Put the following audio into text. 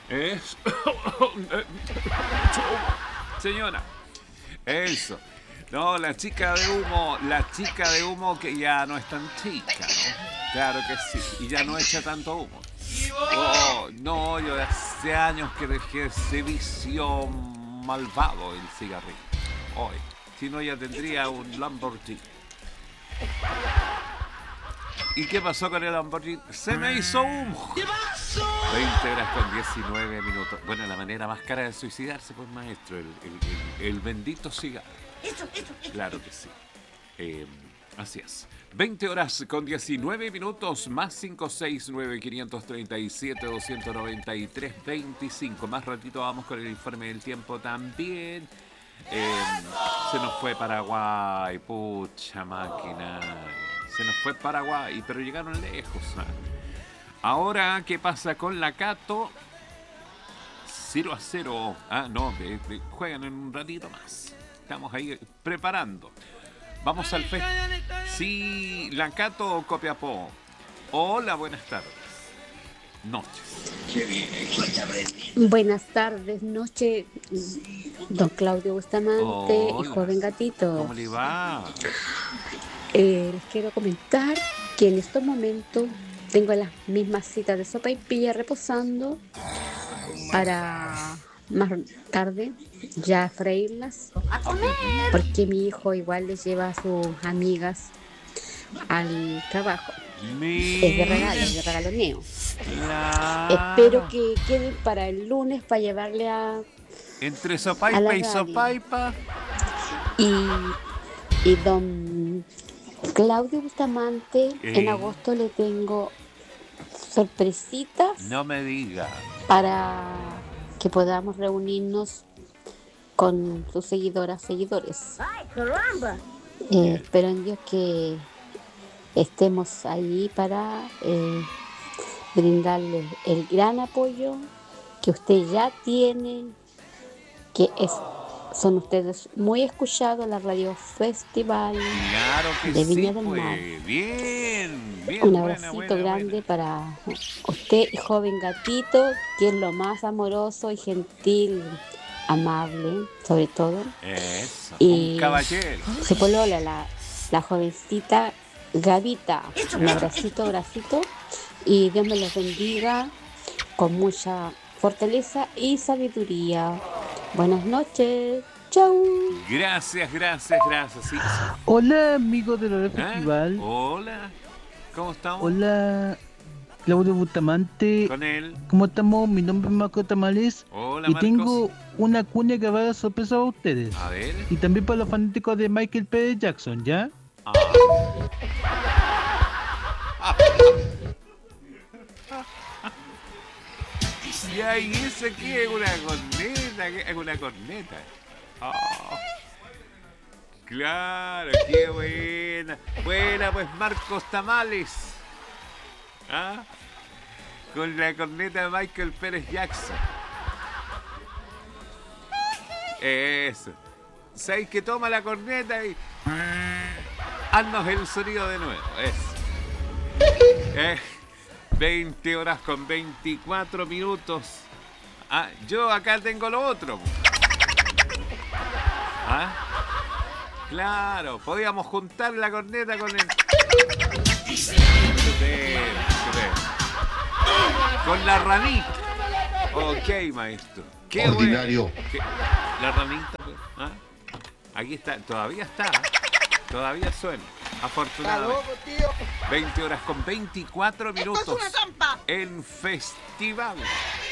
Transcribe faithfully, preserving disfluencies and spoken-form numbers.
Es... Señora, eso. No, la chica de humo, la chica de humo que ya no es tan chica, ¿no? Claro que sí, y ya no echa tanto humo. Oh, no, yo de hace años que dejé ese vicio malvado el cigarrillo. Hoy, si no ya tendría un Lamborghini. ¿Y qué pasó con el Lamborghini? Se me hizo humo. veinte horas con diecinueve minutos. Bueno, la manera más cara de suicidarse, pues maestro, el, el, el, el bendito cigarro. Claro que sí. Eh, así es. veinte horas con diecinueve minutos, más cinco seis nueve cinco tres siete dos nueve tres veinticinco. Más ratito vamos con el informe del tiempo también. Eh, se nos fue Paraguay, pucha máquina. Se nos fue Paraguay, pero llegaron lejos. ¿eh? Ahora, ¿qué pasa con la Cato? cero a cero. Ah, no, eh, eh, juegan en un ratito más. Estamos ahí preparando. Vamos al fest. Sí, la Cato Copiapó. Hola, buenas tardes. Noches. Buenas tardes, noche, don Claudio Bustamante Hola. y joven gatito. ¿Cómo le va? Eh, les quiero comentar que en estos momentos tengo las mismas citas de sopaipilla reposando para más tarde ya freírlas, porque mi hijo igual les lleva a sus amigas al trabajo. Mi... Es de regalo, es de regaloneo. Claro. Espero que queden para el lunes para llevarle a... Entre a sopaipa la y radio. sopaipa. Y, y don Claudio Bustamante, Eh. en agosto le tengo sorpresitas No me diga. para que podamos reunirnos con sus seguidoras, seguidores. ¡Ay, caramba! Eh, espero en Dios que estemos ahí para eh, brindarle el gran apoyo que usted ya tiene, que es, son ustedes muy escuchados en la radio Festival Claro que de Viña sí, del pues. Mar. Bien, bien. Un buena, abracito buena, grande buena. para usted, joven gatito, que es lo más amoroso y gentil, amable, sobre todo. Eso, Y un caballero. su polola, la, la jovencita Gavita. Un abracito, abracito. Y Dios me los bendiga con mucha fortaleza y sabiduría. Buenas noches. Chau. Gracias, gracias, gracias. Sí. Hola, amigos de la ¿Eh? Festival. Hola, ¿cómo estamos? Hola, Claudio Bustamante. Con él. ¿Cómo estamos? Mi nombre es Marco Tamales. Hola, Y Marcos. tengo una cuña grabada sorpresa para ustedes. A ver. Y también para los fanáticos de Michael P. Jackson, ¿ya? Ah. Ya, ¿y eso qué es? Una corneta, ¿qué es una corneta? Oh. Claro, qué buena. Buena, pues Marcos Tamales. ¿Ah? Con la corneta de Michael Pérez Jackson. Eso. ¿Sabéis que toma la corneta y... haznos el sonido de nuevo? Eso. Eh, veinte horas con veinticuatro minutos. Ah, yo acá tengo lo otro. ¿Ah? Claro, podíamos juntar la corneta con el... Super, super. Con la ranita. Ok, maestro. Qué ordinario. Bueno. ¿Qué? La ranita. ¿Ah? Aquí está, todavía está. Todavía suena. Afortunadamente. veinte horas con veinticuatro minutos. En festival.